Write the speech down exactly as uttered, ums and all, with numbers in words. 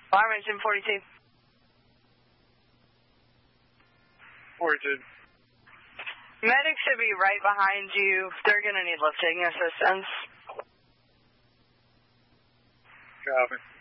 Alarm engine forty-two. forty-two. Medics should be right behind you. They're going to need lifting assistance. Copy.